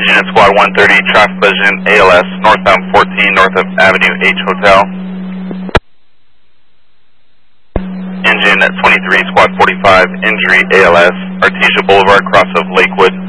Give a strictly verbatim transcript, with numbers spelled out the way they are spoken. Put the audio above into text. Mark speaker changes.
Speaker 1: unit squad one thirty, traffic collision A L S, northbound fourteen, north of Avenue H Hotel. Engine at twenty-three, squad forty-five, injury A L S, Artesia Boulevard, cross of Lakewood.